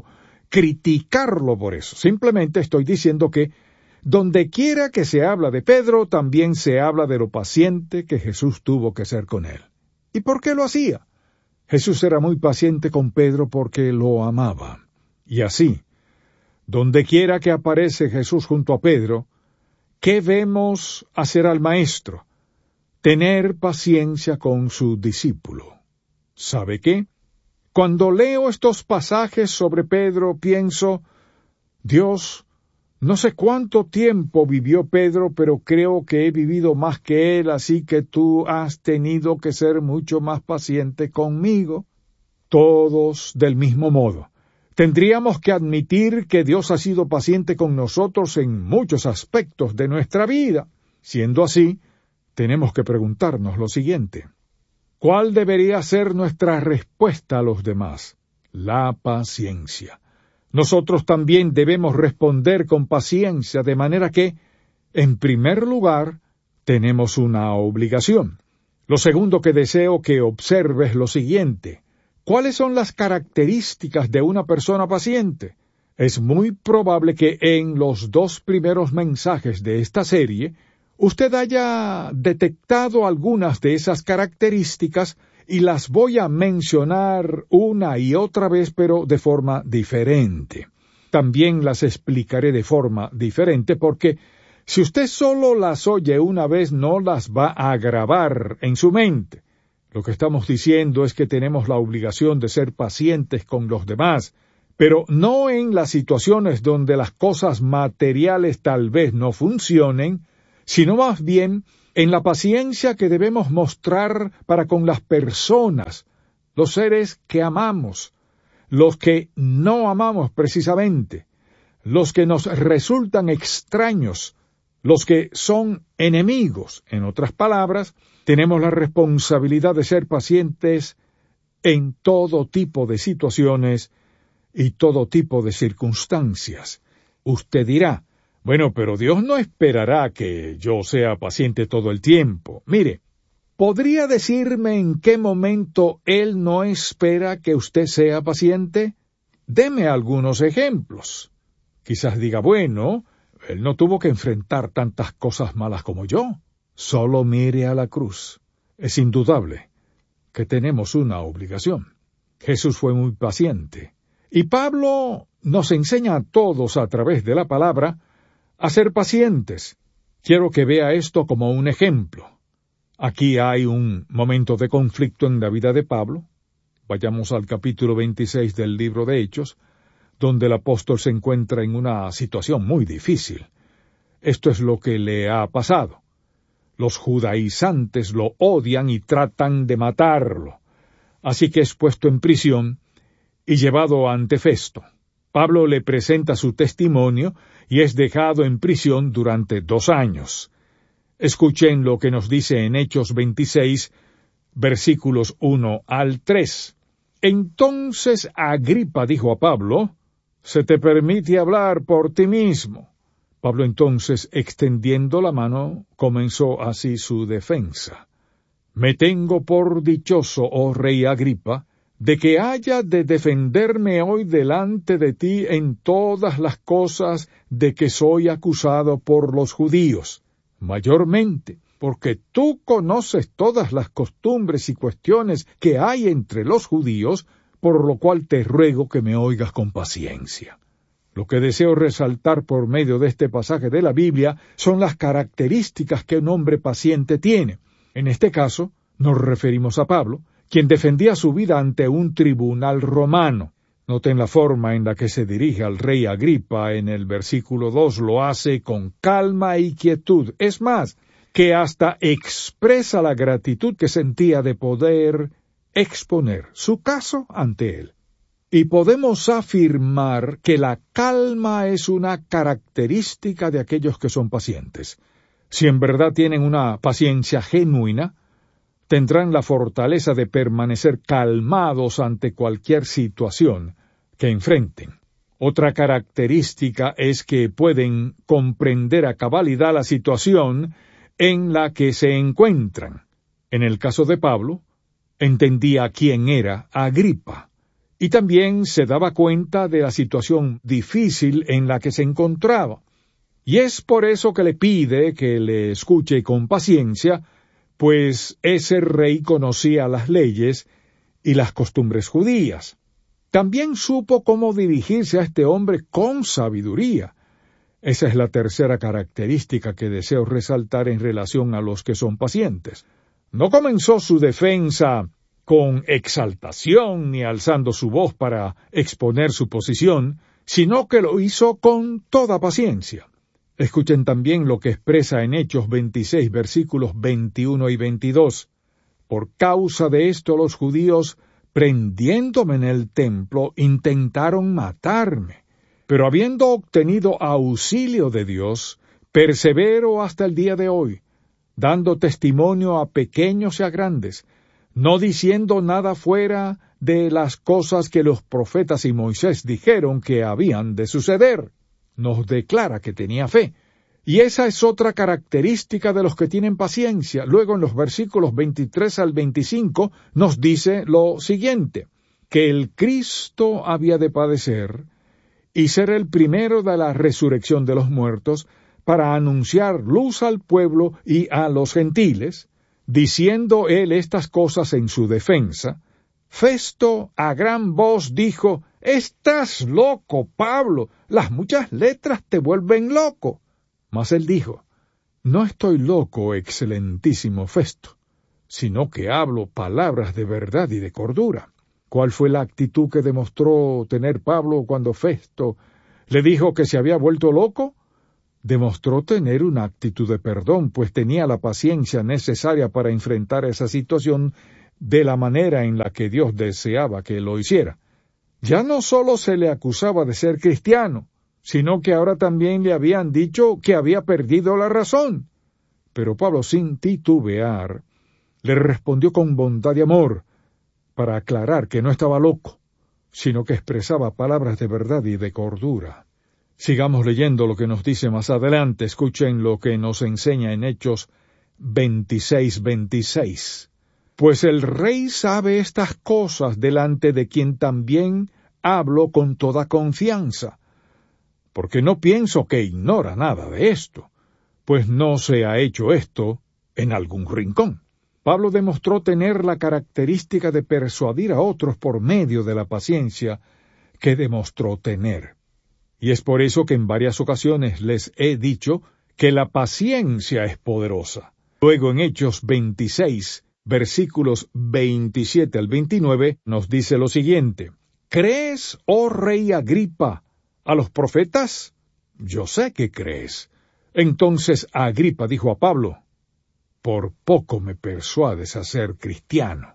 criticarlo por eso. Simplemente estoy diciendo que donde quiera que se habla de Pedro, también se habla de lo paciente que Jesús tuvo que ser con él. ¿Y por qué lo hacía? Jesús era muy paciente con Pedro porque lo amaba. Y así, donde quiera que aparece Jesús junto a Pedro, ¿qué vemos hacer al Maestro? Tener paciencia con su discípulo. ¿Sabe qué? Cuando leo estos pasajes sobre Pedro, pienso, Dios, no sé cuánto tiempo vivió Pedro, pero creo que he vivido más que él, así que tú has tenido que ser mucho más paciente conmigo. Todos del mismo modo. Tendríamos que admitir que Dios ha sido paciente con nosotros en muchos aspectos de nuestra vida. Siendo así, tenemos que preguntarnos lo siguiente. ¿Cuál debería ser nuestra respuesta a los demás? La paciencia. Nosotros también debemos responder con paciencia, de manera que, en primer lugar, tenemos una obligación. Lo segundo que deseo que observes es lo siguiente. ¿Cuáles son las características de una persona paciente? Es muy probable que en los dos primeros mensajes de esta serie, usted haya detectado algunas de esas características y las voy a mencionar una y otra vez, pero de forma diferente. También las explicaré de forma diferente porque si usted solo las oye una vez no las va a grabar en su mente. Lo que estamos diciendo es que tenemos la obligación de ser pacientes con los demás, pero no en las situaciones donde las cosas materiales tal vez no funcionen, sino más bien en la paciencia que debemos mostrar para con las personas, los seres que amamos, los que no amamos precisamente, los que nos resultan extraños, los que son enemigos. En otras palabras, tenemos la responsabilidad de ser pacientes en todo tipo de situaciones y todo tipo de circunstancias. Usted dirá, bueno, pero Dios no esperará que yo sea paciente todo el tiempo. Mire, ¿podría decirme en qué momento Él no espera que usted sea paciente? Deme algunos ejemplos. Quizás diga, bueno, Él no tuvo que enfrentar tantas cosas malas como yo. Solo mire a la cruz. Es indudable que tenemos una obligación. Jesús fue muy paciente. Y Pablo nos enseña a todos a través de la palabra a ser pacientes. Quiero que vea esto como un ejemplo. Aquí hay un momento de conflicto en la vida de Pablo. Vayamos al capítulo veintiséis del libro de Hechos, donde el apóstol se encuentra en una situación muy difícil. Esto es lo que le ha pasado. Los judaizantes lo odian y tratan de matarlo. Así que es puesto en prisión y llevado ante Festo. Pablo le presenta su testimonio y es dejado en prisión durante dos años. Escuchen lo que nos dice en Hechos veintiséis, versículos uno al tres. Entonces Agripa dijo a Pablo, «Se te permite hablar por ti mismo». Pablo entonces, extendiendo la mano, comenzó así su defensa. «Me tengo por dichoso, oh rey Agripa, de que haya de defenderme hoy delante de ti en todas las cosas de que soy acusado por los judíos, mayormente porque tú conoces todas las costumbres y cuestiones que hay entre los judíos, por lo cual te ruego que me oigas con paciencia». Lo que deseo resaltar por medio de este pasaje de la Biblia son las características que un hombre paciente tiene. En este caso, nos referimos a Pablo, quien defendía su vida ante un tribunal romano. Noten la forma en la que se dirige al rey Agripa en el versículo dos, lo hace con calma y quietud. Es más, que hasta expresa la gratitud que sentía de poder exponer su caso ante él. Y podemos afirmar que la calma es una característica de aquellos que son pacientes. Si en verdad tienen una paciencia genuina, tendrán la fortaleza de permanecer calmados ante cualquier situación que enfrenten. Otra característica es que pueden comprender a cabalidad la situación en la que se encuentran. En el caso de Pablo, entendía quién era Agripa, y también se daba cuenta de la situación difícil en la que se encontraba. Y es por eso que le pide que le escuche con paciencia, pues ese rey conocía las leyes y las costumbres judías. También supo cómo dirigirse a este hombre con sabiduría. Esa es la tercera característica que deseo resaltar en relación a los que son pacientes. No comenzó su defensa con exaltación ni alzando su voz para exponer su posición, sino que lo hizo con toda paciencia. Escuchen también lo que expresa en Hechos veintiséis, versículos veintiuno y veintidós. Por causa de esto los judíos, prendiéndome en el templo, intentaron matarme. Pero habiendo obtenido auxilio de Dios, persevero hasta el día de hoy, dando testimonio a pequeños y a grandes, no diciendo nada fuera de las cosas que los profetas y Moisés dijeron que habían de suceder. Nos declara que tenía fe. Y esa es otra característica de los que tienen paciencia. Luego en los versículos veintitrés al veinticinco nos dice lo siguiente, que el Cristo había de padecer y ser el primero de la resurrección de los muertos para anunciar luz al pueblo y a los gentiles. Diciendo él estas cosas en su defensa, Festo a gran voz dijo, «Estás loco, Pablo, las muchas letras te vuelven loco». Mas él dijo, «No estoy loco, excelentísimo Festo, sino que hablo palabras de verdad y de cordura. ¿Cuál fue la actitud que demostró tener Pablo cuando Festo le dijo que se había vuelto loco? Demostró tener una actitud de perdón, pues tenía la paciencia necesaria para enfrentar esa situación de la manera en la que Dios deseaba que lo hiciera. Ya no solo se le acusaba de ser cristiano, sino que ahora también le habían dicho que había perdido la razón. Pero Pablo, sin titubear, le respondió con bondad y amor, para aclarar que no estaba loco, sino que expresaba palabras de verdad y de cordura. Sigamos leyendo lo que nos dice más adelante. Escuchen lo que nos enseña en Hechos veintiséis veintiséis. Pues el rey sabe estas cosas, delante de quien también hablo con toda confianza, porque no pienso que ignora nada de esto, pues no se ha hecho esto en algún rincón. Pablo demostró tener la característica de persuadir a otros por medio de la paciencia que demostró tener. Y es por eso que en varias ocasiones les he dicho que la paciencia es poderosa. Luego en Hechos veintiséis, versículos veintisiete al veintinueve, nos dice lo siguiente: ¿Crees, oh rey Agripa, a los profetas? Yo sé que crees. Entonces Agripa dijo a Pablo: por poco me persuades a ser cristiano.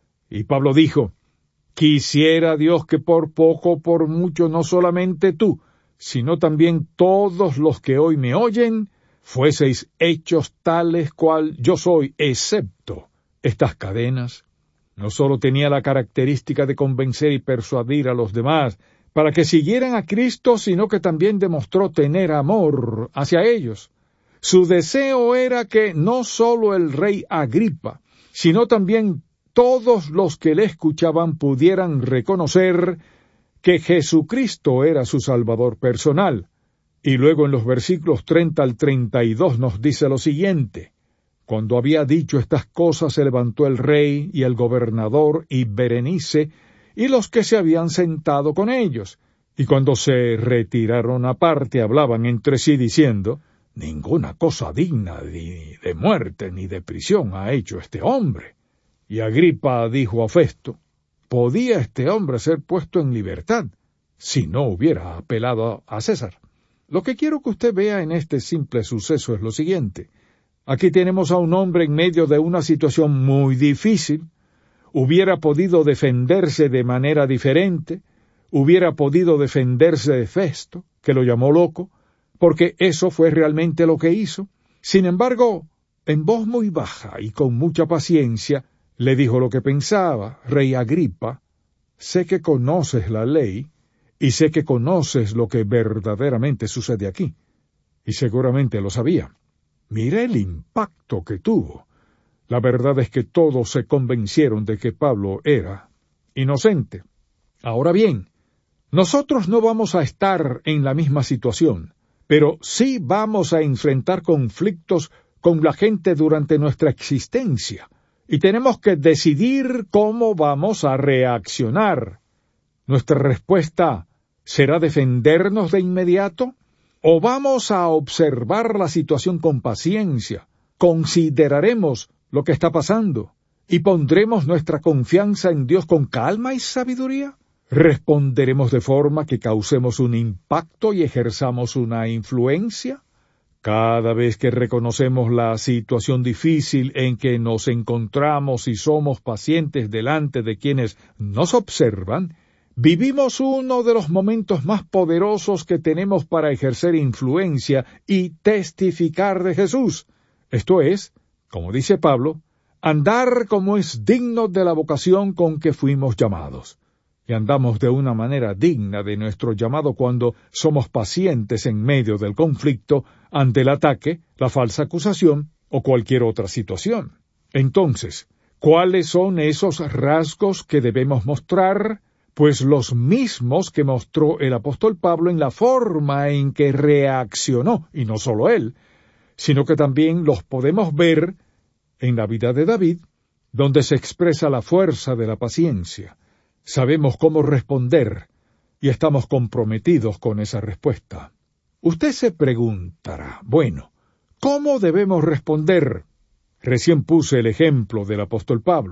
Y Pablo dijo: quisiera Dios que por poco o por mucho no solamente tú, sino también todos los que hoy me oyen, fueseis hechos tales cual yo soy, excepto estas cadenas. No solo tenía la característica de convencer y persuadir a los demás para que siguieran a Cristo, sino que también demostró tener amor hacia ellos. Su deseo era que no solo el rey Agripa, sino también todos los que le escuchaban pudieran reconocer que Jesucristo era su Salvador personal. Y luego en los versículos treinta al treinta y dos nos dice lo siguiente: cuando había dicho estas cosas, se levantó el rey y el gobernador y Berenice y los que se habían sentado con ellos, y cuando se retiraron aparte hablaban entre sí diciendo: ninguna cosa digna ni de muerte ni de prisión ha hecho este hombre. Y Agripa dijo a Festo: podía este hombre ser puesto en libertad si no hubiera apelado a César. Lo que quiero que usted vea en este simple suceso es lo siguiente. Aquí tenemos a un hombre en medio de una situación muy difícil. Hubiera podido defenderse de manera diferente, hubiera podido defenderse de Festo, que lo llamó loco, porque eso fue realmente lo que hizo. Sin embargo, en voz muy baja y con mucha paciencia, le dijo lo que pensaba: rey Agripa, sé que conoces la ley, y sé que conoces lo que verdaderamente sucede aquí. Y seguramente lo sabía. Mire el impacto que tuvo. La verdad es que todos se convencieron de que Pablo era inocente. Ahora bien, nosotros no vamos a estar en la misma situación, pero sí vamos a enfrentar conflictos con la gente durante nuestra existencia, y tenemos que decidir cómo vamos a reaccionar. ¿Nuestra respuesta será defendernos de inmediato? ¿O vamos a observar la situación con paciencia, consideraremos lo que está pasando y pondremos nuestra confianza en Dios con calma y sabiduría? ¿Responderemos de forma que causemos un impacto y ejerzamos una influencia? Cada vez que reconocemos la situación difícil en que nos encontramos y somos pacientes delante de quienes nos observan, vivimos uno de los momentos más poderosos que tenemos para ejercer influencia y testificar de Jesús. Esto es, como dice Pablo, andar como es digno de la vocación con que fuimos llamados. Y andamos de una manera digna de nuestro llamado cuando somos pacientes en medio del conflicto, ante el ataque, la falsa acusación o cualquier otra situación. Entonces, ¿cuáles son esos rasgos que debemos mostrar? Pues los mismos que mostró el apóstol Pablo en la forma en que reaccionó, y no solo él, sino que también los podemos ver en la vida de David, donde se expresa la fuerza de la paciencia. Sabemos cómo responder y estamos comprometidos con esa respuesta. Usted se preguntará, bueno, ¿cómo debemos responder? Recién puse el ejemplo del apóstol Pablo.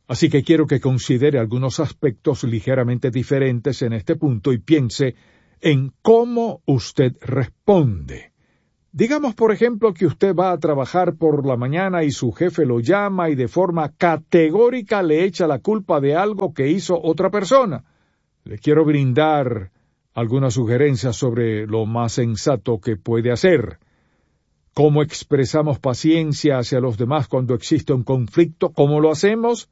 Así que quiero que considere algunos aspectos ligeramente diferentes en este punto y piense en cómo usted responde. Digamos, por ejemplo, que usted va a trabajar por la mañana y su jefe lo llama y de forma categórica le echa la culpa de algo que hizo otra persona. Le quiero brindar algunas sugerencias sobre lo más sensato que puede hacer. ¿Cómo expresamos paciencia hacia los demás cuando existe un conflicto? ¿Cómo lo hacemos?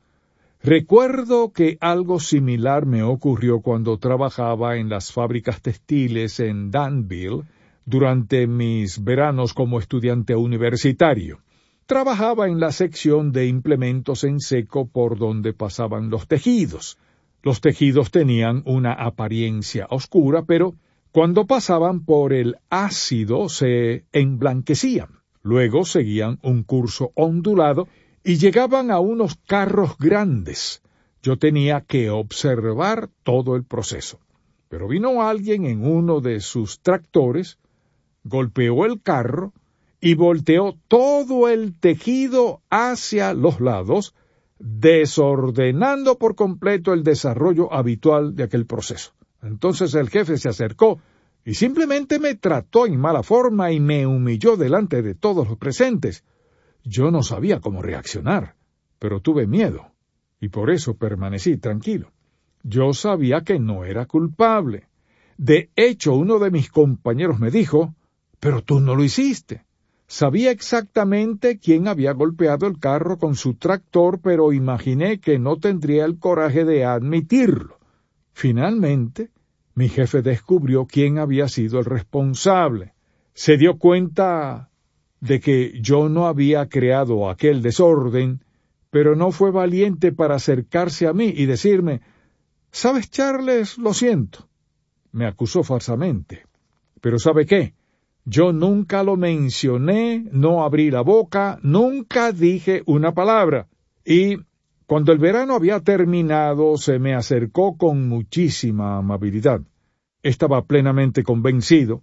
Recuerdo que algo similar me ocurrió cuando trabajaba en las fábricas textiles en Danville durante mis veranos como estudiante universitario. Trabajaba en la sección de implementos en seco por donde pasaban los tejidos. Los tejidos tenían una apariencia oscura, pero cuando pasaban por el ácido se emblanquecían. Luego seguían un curso ondulado y llegaban a unos carros grandes. Yo tenía que observar todo el proceso. Pero vino alguien en uno de sus tractores, golpeó el carro y volteó todo el tejido hacia los lados, desordenando por completo el desarrollo habitual de aquel proceso. Entonces el jefe se acercó y simplemente me trató en mala forma y me humilló delante de todos los presentes. Yo no sabía cómo reaccionar, pero tuve miedo, y por eso permanecí tranquilo. Yo sabía que no era culpable. De hecho, uno de mis compañeros me dijo, «Pero tú no lo hiciste». Sabía exactamente quién había golpeado el carro con su tractor, pero imaginé que no tendría el coraje de admitirlo. Finalmente, mi jefe descubrió quién había sido el responsable. Se dio cuenta de que yo no había creado aquel desorden, pero no fue valiente para acercarse a mí y decirme, «¿Sabes, Charles? Lo siento». Me acusó falsamente. Pero ¿sabe qué? Yo nunca lo mencioné, no abrí la boca, nunca dije una palabra. Y cuando el verano había terminado, se me acercó con muchísima amabilidad. Estaba plenamente convencido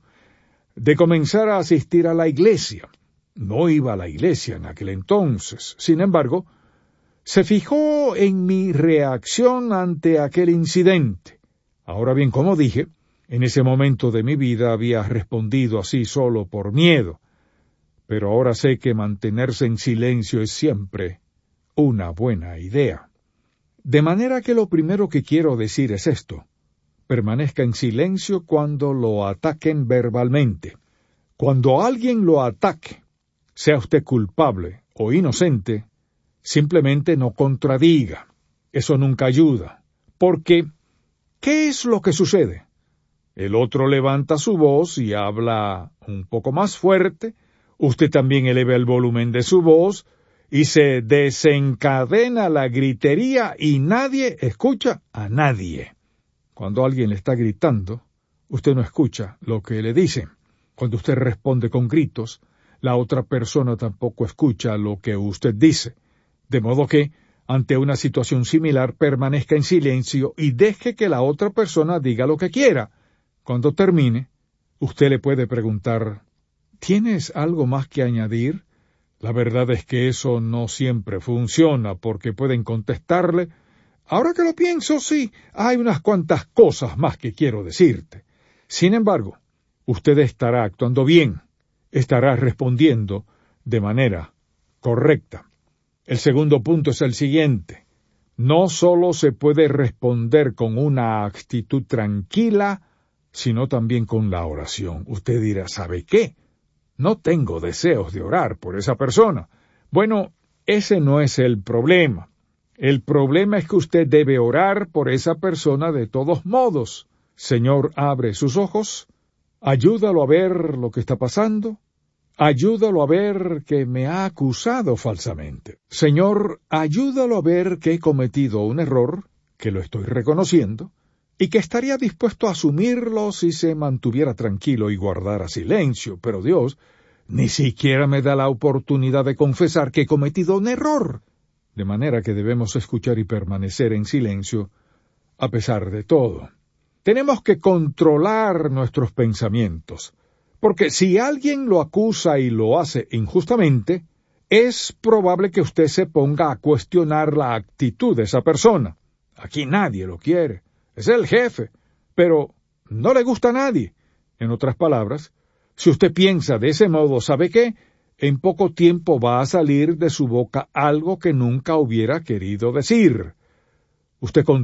de comenzar a asistir a la iglesia. No iba a la iglesia en aquel entonces. Sin embargo, se fijó en mi reacción ante aquel incidente. Ahora bien, como dije, en ese momento de mi vida había respondido así solo por miedo, pero ahora sé que mantenerse en silencio es siempre una buena idea. De manera que lo primero que quiero decir es esto: permanezca en silencio cuando lo ataquen verbalmente. Cuando alguien lo ataque, sea usted culpable o inocente, simplemente no contradiga. Eso nunca ayuda, porque ¿qué es lo que sucede? El otro levanta su voz y habla un poco más fuerte, usted también eleva el volumen de su voz, y se desencadena la gritería y nadie escucha a nadie. Cuando alguien le está gritando, usted no escucha lo que le dicen. Cuando usted responde con gritos, la otra persona tampoco escucha lo que usted dice. De modo que, ante una situación similar, permanezca en silencio y deje que la otra persona diga lo que quiera. Cuando termine, usted le puede preguntar, ¿tienes algo más que añadir? La verdad es que eso no siempre funciona, porque pueden contestarle, ahora que lo pienso, sí, hay unas cuantas cosas más que quiero decirte. Sin embargo, usted estará actuando bien, estará respondiendo de manera correcta. El segundo punto es el siguiente: no solo se puede responder con una actitud tranquila, sino también con la oración. Usted dirá, ¿sabe qué? No tengo deseos de orar por esa persona. Bueno, ese no es el problema. El problema es que usted debe orar por esa persona de todos modos. Señor, abre sus ojos, ayúdalo a ver lo que está pasando, ayúdalo a ver que me ha acusado falsamente. Señor, ayúdalo a ver que he cometido un error, que lo estoy reconociendo, y que estaría dispuesto a asumirlo si se mantuviera tranquilo y guardara silencio. Pero Dios ni siquiera me da la oportunidad de confesar que he cometido un error. De manera que debemos escuchar y permanecer en silencio a pesar de todo. Tenemos que controlar nuestros pensamientos, porque si alguien lo acusa y lo hace injustamente, es probable que usted se ponga a cuestionar la actitud de esa persona. Aquí nadie lo quiere. Es el jefe, pero no le gusta a nadie. En otras palabras, si usted piensa de ese modo, ¿sabe qué? En poco tiempo va a salir de su boca algo que nunca hubiera querido decir. Usted